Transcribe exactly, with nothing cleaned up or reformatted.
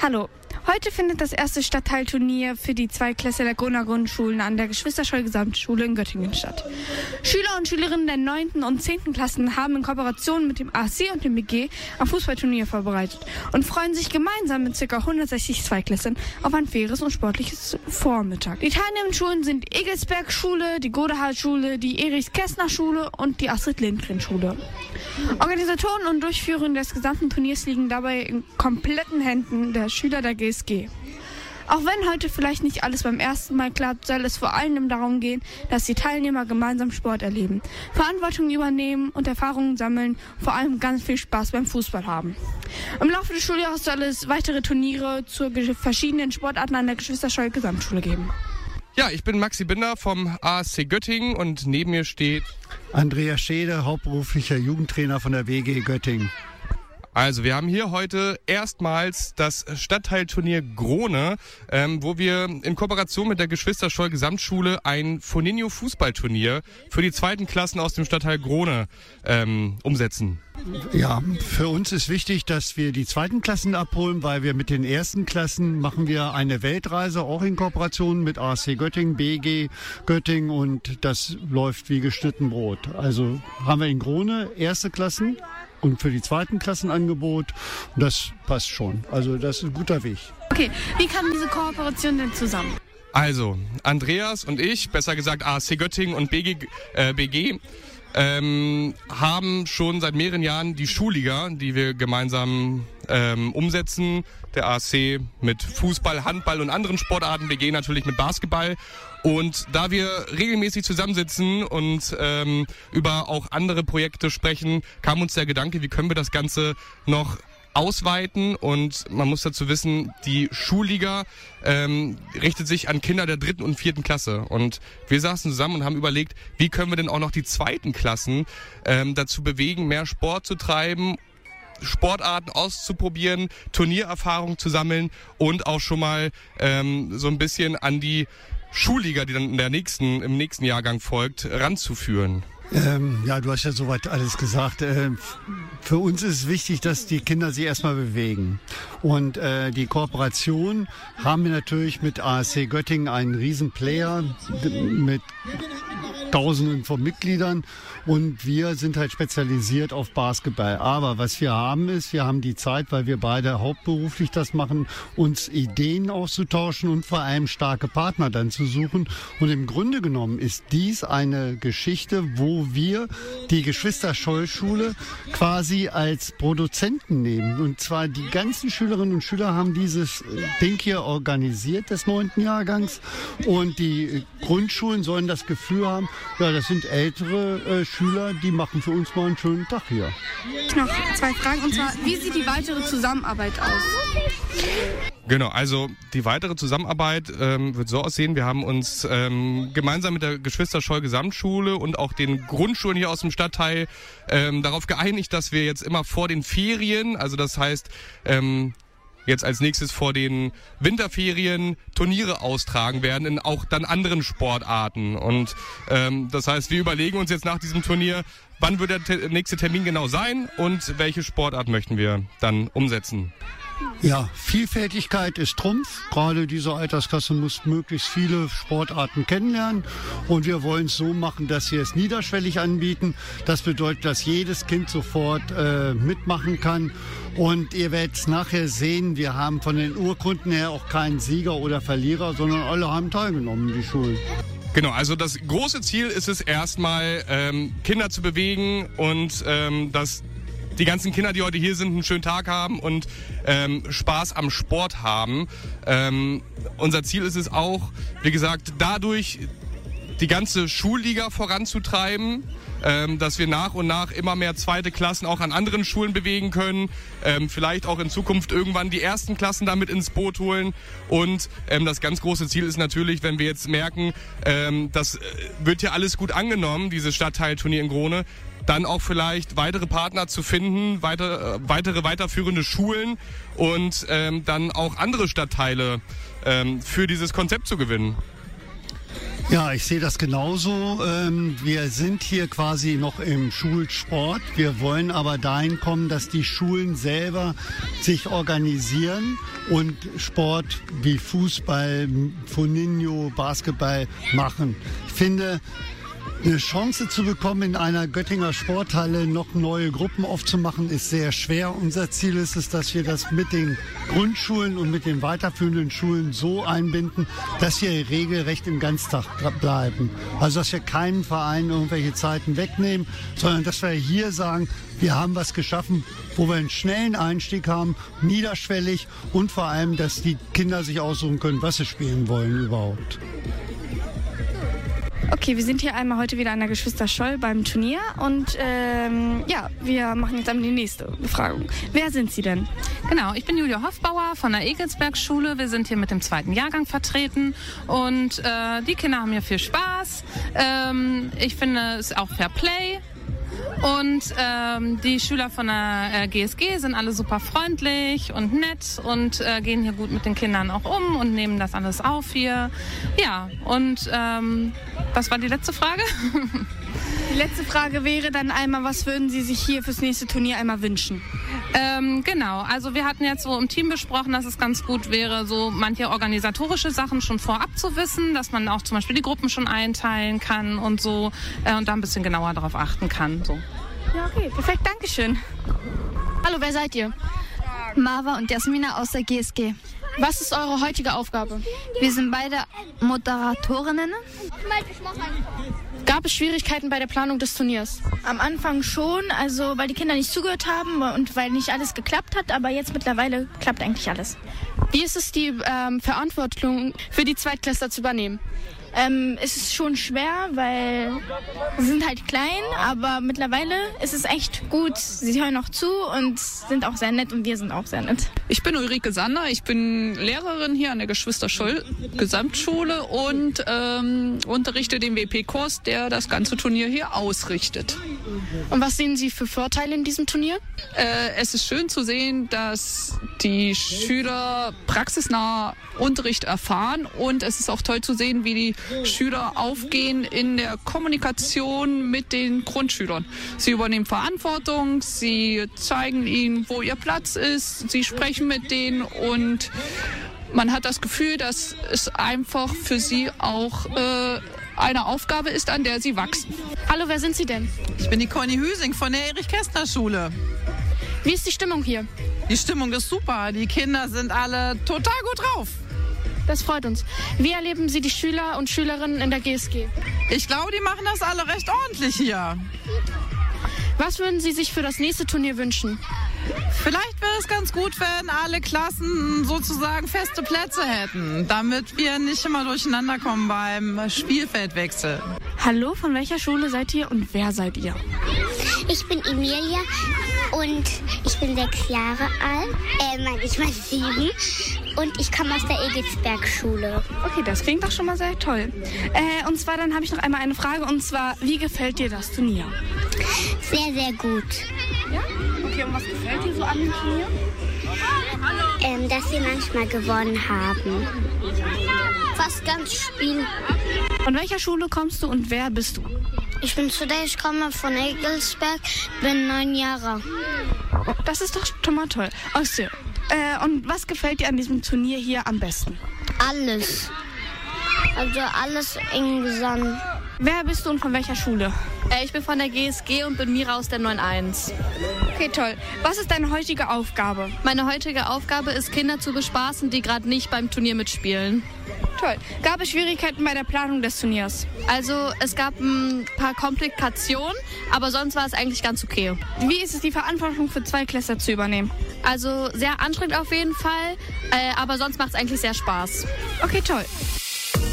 Hallo, heute findet das erste Stadtteilturnier für die Zweitklässler der Groner Grundschulen an der Geschwister-Scholl-Gesamtschule in Göttingen statt. Schüler und Schülerinnen der neunten und zehnten Klassen haben in Kooperation mit dem A C und dem B G ein Fußballturnier vorbereitet und freuen sich gemeinsam mit ca. hundertsechzig Zweitklässlern auf ein faires und sportliches Vormittag. Die teilnehmenden Schulen sind die Egelsberg-Schule, die Godehard-Schule, die Erich-Kästner-Schule und die Astrid-Lindgren-Schule. Organisatoren und Durchführung des gesamten Turniers liegen dabei in kompletten Händen der Schüler der G S G. Auch wenn heute vielleicht nicht alles beim ersten Mal klappt, soll es vor allem darum gehen, dass die Teilnehmer gemeinsam Sport erleben, Verantwortung übernehmen und Erfahrungen sammeln, vor allem ganz viel Spaß beim Fußball haben. Im Laufe des Schuljahres soll es weitere Turniere zu verschiedenen Sportarten an der Geschwister-Scholl-Gesamtschule geben. Ja, ich bin Maxi Binder vom A S C Göttingen und neben mir steht Andreas Schede, hauptberuflicher Jugendtrainer von der W G Göttingen. Also wir haben hier heute erstmals das Stadtteilturnier Grone, ähm, wo wir in Kooperation mit der Geschwister-Scholl-Gesamtschule ein Foninho-Fußballturnier für die zweiten Klassen aus dem Stadtteil Grone ähm, umsetzen. Ja, für uns ist wichtig, dass wir die zweiten Klassen abholen, weil wir mit den ersten Klassen machen wir eine Weltreise, auch in Kooperation mit A S C Göttingen, B G Göttingen, und das läuft wie geschnitten Brot. Also haben wir in Grone erste Klassen und für die zweiten Klassen Angebot, und das passt schon. Also das ist ein guter Weg. Okay, wie kam diese Kooperation denn zusammen? Also, Andreas und ich, besser gesagt A S C Göttingen und B G, äh, B G, ähm, haben schon seit mehreren Jahren die Schulliga, die wir gemeinsam ähm, umsetzen. Der A S C mit Fußball, Handball und anderen Sportarten, B G natürlich mit Basketball. Und da wir regelmäßig zusammensitzen und ähm, über auch andere Projekte sprechen, kam uns der Gedanke, wie können wir das Ganze noch ausweiten. Und man muss dazu wissen, die Schulliga ähm, richtet sich an Kinder der dritten und vierten Klasse. Und wir saßen zusammen und haben überlegt, wie können wir denn auch noch die zweiten Klassen ähm, dazu bewegen, mehr Sport zu treiben, Sportarten auszuprobieren, Turniererfahrung zu sammeln und auch schon mal ähm, so ein bisschen an die Schulliga, die dann in der nächsten, im nächsten Jahrgang folgt, ranzuführen. Ähm, ja, du hast ja soweit alles gesagt. Äh, für uns ist es wichtig, dass die Kinder sich erstmal bewegen. Und äh, die Kooperation haben wir natürlich mit A S C Göttingen, einen riesen Player mit Tausenden von Mitgliedern, und wir sind halt spezialisiert auf Basketball. Aber was wir haben ist, wir haben die Zeit, weil wir beide hauptberuflich das machen, uns Ideen auszutauschen und vor allem starke Partner dann zu suchen. Und im Grunde genommen ist dies eine Geschichte, wo wir die Geschwister-Scholl-Schule quasi als Produzenten nehmen. Und zwar die ganzen Schülerinnen und Schüler haben dieses Ding hier organisiert, des neunten Jahrgangs. Und die Grundschulen sollen das Gefühl haben, ja, das sind ältere äh, Schüler, die machen für uns mal einen schönen Tag hier. Noch zwei Fragen, und zwar, wie sieht die weitere Zusammenarbeit aus? Genau, also die weitere Zusammenarbeit ähm, wird so aussehen, wir haben uns ähm, gemeinsam mit der Geschwister-Scholl-Gesamtschule und auch den Grundschulen hier aus dem Stadtteil ähm, darauf geeinigt, dass wir jetzt immer vor den Ferien, also das heißt ähm, jetzt als nächstes vor den Winterferien Turniere austragen werden in auch dann anderen Sportarten. Und ähm, das heißt, wir überlegen uns jetzt nach diesem Turnier, wann wird der te- nächste Termin genau sein und welche Sportart möchten wir dann umsetzen. Ja, Vielfältigkeit ist Trumpf. Gerade diese Altersklasse muss möglichst viele Sportarten kennenlernen. Und wir wollen es so machen, dass wir es niederschwellig anbieten. Das bedeutet, dass jedes Kind sofort äh, mitmachen kann. Und ihr werdet es nachher sehen, wir haben von den Urkunden her auch keinen Sieger oder Verlierer, sondern alle haben teilgenommen, die Schulen. Genau, also das große Ziel ist es erstmal, ähm, Kinder zu bewegen und ähm, dass die ganzen Kinder, die heute hier sind, einen schönen Tag haben und ähm, Spaß am Sport haben. Ähm, unser Ziel ist es auch, wie gesagt, dadurch die ganze Schulliga voranzutreiben, ähm, dass wir nach und nach immer mehr zweite Klassen auch an anderen Schulen bewegen können, ähm, vielleicht auch in Zukunft irgendwann die ersten Klassen damit ins Boot holen. Und ähm, das ganz große Ziel ist natürlich, wenn wir jetzt merken, ähm, das wird ja alles gut angenommen, dieses Stadtteilturnier in Grone, dann auch vielleicht weitere Partner zu finden, weiter, äh, weitere weiterführende Schulen und ähm, dann auch andere Stadtteile ähm, für dieses Konzept zu gewinnen. Ja, ich sehe das genauso. Ähm, wir sind hier quasi noch im Schulsport. Wir wollen aber dahin kommen, dass die Schulen selber sich organisieren und Sport wie Fußball, Foninho, Basketball machen. Ich finde, eine Chance zu bekommen, in einer Göttinger Sporthalle noch neue Gruppen aufzumachen, ist sehr schwer. Unser Ziel ist es, dass wir das mit den Grundschulen und mit den weiterführenden Schulen so einbinden, dass wir regelrecht im Ganztag bleiben. Also, dass wir keinen Verein irgendwelche Zeiten wegnehmen, sondern dass wir hier sagen, wir haben was geschaffen, wo wir einen schnellen Einstieg haben, niederschwellig und vor allem, dass die Kinder sich aussuchen können, was sie spielen wollen überhaupt. Okay, wir sind hier einmal heute wieder an der Geschwister Scholl beim Turnier und ähm, ja, wir machen jetzt einmal die nächste Befragung. Wer sind Sie denn? Genau, ich bin Julia Hofbauer von der Egelsberg-Schule. Wir sind hier mit dem zweiten Jahrgang vertreten und äh, die Kinder haben hier viel Spaß. Ähm, ich finde es auch Fair Play. Und ähm, die Schüler von der äh, G S G sind alle super freundlich und nett und äh, gehen hier gut mit den Kindern auch um und nehmen das alles auf hier. Ja, und ähm, was war die letzte Frage? Die letzte Frage wäre dann einmal, was würden Sie sich hier fürs nächste Turnier einmal wünschen? Ähm, genau, also wir hatten jetzt so im Team besprochen, dass es ganz gut wäre, so manche organisatorische Sachen schon vorab zu wissen, dass man auch zum Beispiel die Gruppen schon einteilen kann und so äh, und da ein bisschen genauer darauf achten kann. So. Ja, okay, perfekt, Dankeschön. Hallo, wer seid ihr? Marva und Jasmina aus der G S G. Was ist eure heutige Aufgabe? Wir sind beide Moderatorinnen. Gab es Schwierigkeiten bei der Planung des Turniers? Am Anfang schon, also weil die Kinder nicht zugehört haben und weil nicht alles geklappt hat, aber jetzt mittlerweile klappt eigentlich alles. Wie ist es, die ähm, Verantwortung für die Zweitklässler zu übernehmen? Ähm, es ist schon schwer, weil sie sind halt klein, aber mittlerweile ist es echt gut. Sie hören auch zu und sind auch sehr nett und wir sind auch sehr nett. Ich bin Ulrike Sander, ich bin Lehrerin hier an der Geschwister Scholl Gesamtschule und ähm, unterrichte den W P-Kurs, der das ganze Turnier hier ausrichtet. Und was sehen Sie für Vorteile in diesem Turnier? Äh, es ist schön zu sehen, dass die Schüler praxisnah Unterricht erfahren und es ist auch toll zu sehen, wie die Schüler aufgehen in der Kommunikation mit den Grundschülern. Sie übernehmen Verantwortung, sie zeigen ihnen, wo ihr Platz ist, sie sprechen mit denen und man hat das Gefühl, dass es einfach für sie auch äh, eine Aufgabe ist, an der sie wachsen. Hallo, wer sind Sie denn? Ich bin die Conny Hüsing von der Erich-Kästner-Schule. Wie ist die Stimmung hier? Die Stimmung ist super. Die Kinder sind alle total gut drauf. Das freut uns. Wie erleben Sie die Schüler und Schülerinnen in der G S G? Ich glaube, die machen das alle recht ordentlich hier. Was würden Sie sich für das nächste Turnier wünschen? Vielleicht wäre es ganz gut, wenn alle Klassen sozusagen feste Plätze hätten, damit wir nicht immer durcheinander kommen beim Spielfeldwechsel. Hallo, von welcher Schule seid ihr und wer seid ihr? Ich bin Emilia und ich bin sechs Jahre alt. Äh, nein, ich bin sieben und ich komme aus der Egelsberg-Schule. Okay, das klingt doch schon mal sehr toll. Äh, und zwar, dann habe ich noch einmal eine Frage und zwar, wie gefällt dir das Turnier? Sehr, sehr gut. Ja? Okay, und was gefällt dir so an dem Turnier? Ähm, dass sie manchmal gewonnen haben. Fast ganz Spiel. Von welcher Schule kommst du und wer bist du? Ich bin Sudey, ich komme von Egelsberg, bin neun Jahre. Das ist doch schon mal toll. Ach so. Äh, und was gefällt dir an diesem Turnier hier am besten? Alles. Also alles eng gesamt. Wer bist du und von welcher Schule? Äh, ich bin von der G S G und bin Mira aus der neun eins. Okay, toll. Was ist deine heutige Aufgabe? Meine heutige Aufgabe ist, Kinder zu bespaßen, die gerade nicht beim Turnier mitspielen. Toll. Gab es Schwierigkeiten bei der Planung des Turniers? Also es gab ein paar Komplikationen, aber sonst war es eigentlich ganz okay. Wie ist es, die Verantwortung für Zweiklässler zu übernehmen? Also sehr anstrengend auf jeden Fall, äh, aber sonst macht es eigentlich sehr Spaß. Okay, toll.